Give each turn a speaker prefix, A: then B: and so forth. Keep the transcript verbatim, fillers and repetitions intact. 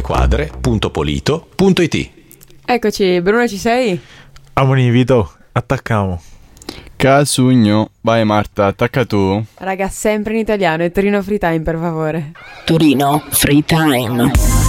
A: quadre punto polito punto it.
B: Eccoci, Bruno, ci sei?
C: Amoni, Vito, attacchiamo.
D: Casugno, vai Marta, attacca tu.
B: Raga, sempre in italiano e Torino Free Time, per favore.
E: Torino Free Time.